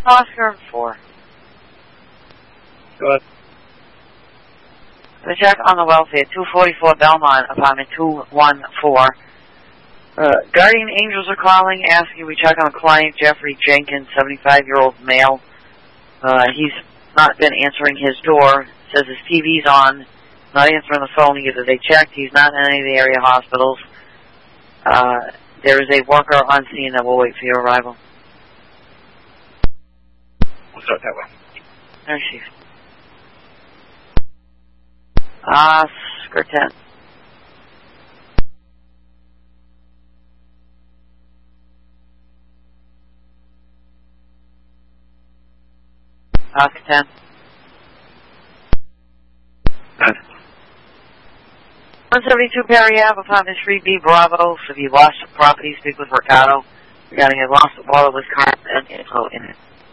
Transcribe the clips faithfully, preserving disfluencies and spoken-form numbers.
Oscar four. Go ahead. The check on the welfare, two forty-four Belmont, apartment two one four. Uh, Guardian Angels are calling, asking we check on a client, Jeffrey Jenkins, seventy-five-year-old male. Uh, he's not been answering his door. Says his T V's on, not answering the phone either. They checked. He's not in any of the area hospitals. Uh, there is a worker on scene that will wait for your arrival. We'll start that way. There she is. Oscar ten. Oscar ten. one seventy-two Perry Ave, apartment three B, Bravo. So if you lost your property, speak with Ricardo regarding a lost bottle with car and info in it.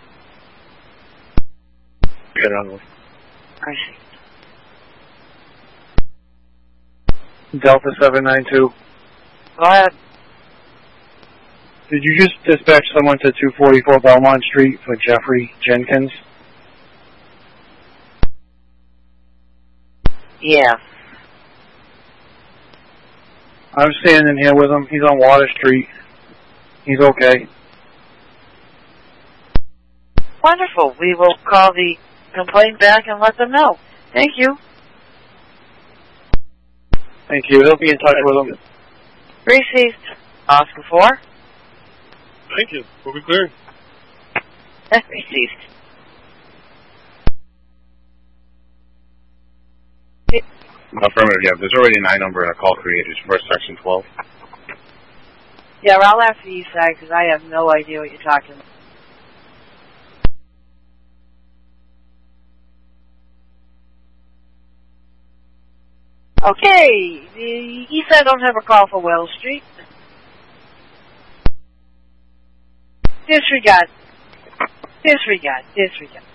Get on with. I see. Delta seven nine two. Go ahead. Did you just dispatch someone to two forty-four Belmont Street for Jeffrey Jenkins? Yeah. I'm standing here with him. He's on Water Street. He's okay. Wonderful. We will call the complaint back and let them know. Thank you. Thank you. He'll be in touch with him. Received. Oscar four. Thank you. We'll be clear. Received. Affirmative, yeah. There's already an I number and a call created for section twelve. Yeah, well, I'll ask the east side because I have no idea what you're talking about. Okay, the east side don't have a call for Wells Street. Disregard. Disregard. Disregard.